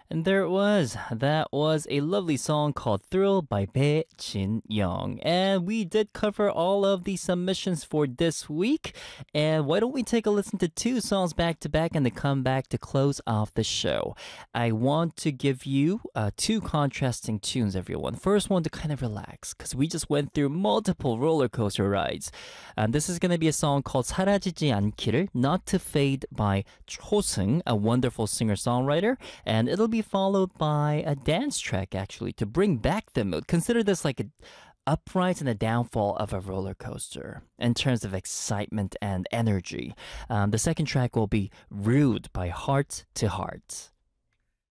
And there it was. That was a lovely song called Thrill by Bae Jin Young. And we did cover all of the submissions for this week. And why don't we take a listen to two songs back to back and then come back to close off the show? I want to give you two contrasting tunes, everyone. First one to kind of relax because we just went through multiple roller coaster rides. And this is going to be a song called 사라지지 않기를, Not to Fade by Choseung, a wonderful singer-songwriter. And it'll be followed by a dance track, actually, to bring back the mood. Consider this like a uprise and a downfall of a roller coaster in terms of excitement and energy. The second track will be Rude by Heart to Heart.